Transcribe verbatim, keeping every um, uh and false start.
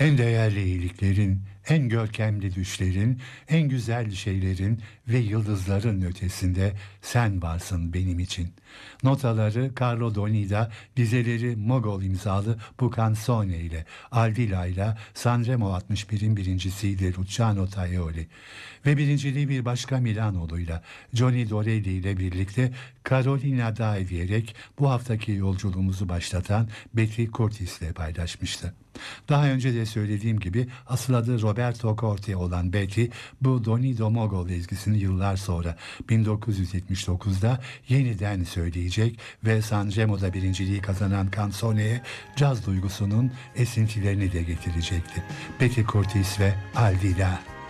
En değerli iyiliklerin, en görkemli düşlerin, en güzel şeylerin ve yıldızların ötesinde sen varsın benim için. Notaları Carlo Donida, dizeleri Mogol imzalı bu canzone ile, Aldila ile Sanremo altmış birin birincisiydi Luciano Tajoli ve birinciliği bir başka Milanolu'yla Johnny Dorelli ile birlikte Carolina Day diyerek bu haftaki yolculuğumuzu başlatan Betty Curtis ile paylaşmıştı. Daha önce de söylediğim gibi asıl adı Roberto Corti olan Betty, bu Donido Mogol ezgisini yıllar sonra bin dokuz yüz yetmiş dokuzda yeniden söyleyecek ve Sanremo'da birinciliği kazanan Canzone'ye caz duygusunun esintilerini de getirecekti. Betty Curtis ve Aldila.